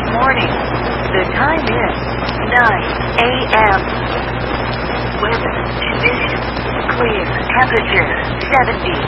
morning. The time is 9 a.m. Weather conditions clear. Temperature 70.